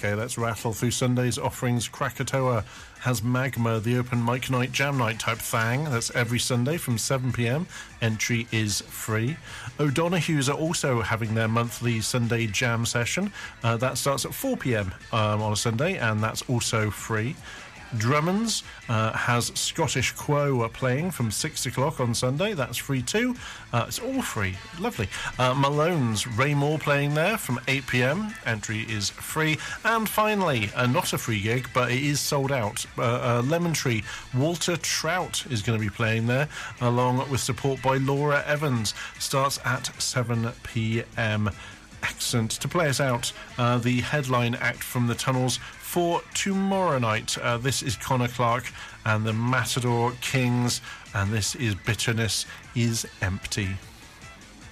Okay, let's rattle through Sunday's offerings. Krakatoa has Magma, the open mic night, jam night type thing. That's every Sunday from 7pm. Entry is free. O'Donoghue's are also having their monthly Sunday jam session. That starts at 4pm on a Sunday, and that's also free. Drummond's has Scottish Quo playing from 6 o'clock on Sunday. That's free too. It's all free. Lovely. Malone's Ray Moore playing there from 8pm. Entry is free. And finally, not a free gig, but it is sold out. Lemon Tree, Walter Trout is going to be playing there, along with support by Laura Evans. Starts at 7pm. Excellent. To play us out, the headline act from the Tunnels for tomorrow night. This is Connor Clark and the Matador Kings, and this is Bitterness is Empty.